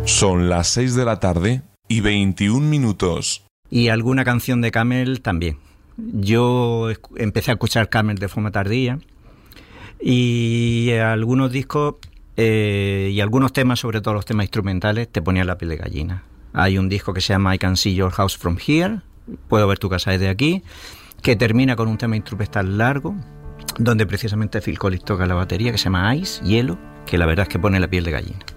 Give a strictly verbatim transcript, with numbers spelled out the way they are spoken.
Son las seis de la tarde y veintiún minutos. Y alguna canción de Camel también. Yo empecé a escuchar Camel de forma tardía y algunos discos eh, y algunos temas, sobre todo los temas instrumentales, te ponían la piel de gallina. Hay un disco que se llama I Can See Your House From Here, Puedo Ver Tu Casa Desde Aquí, que termina con un tema instrumental largo, donde precisamente Phil Collins toca la batería, que se llama Ice, Hielo, que la verdad es que pone la piel de gallina.